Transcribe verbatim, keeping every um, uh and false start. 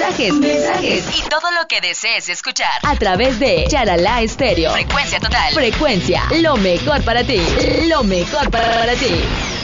mensajes, mensajes y todo lo que desees escuchar a través de Charalá Estéreo. Frecuencia total. Frecuencia, lo mejor para ti. Lo mejor para ti.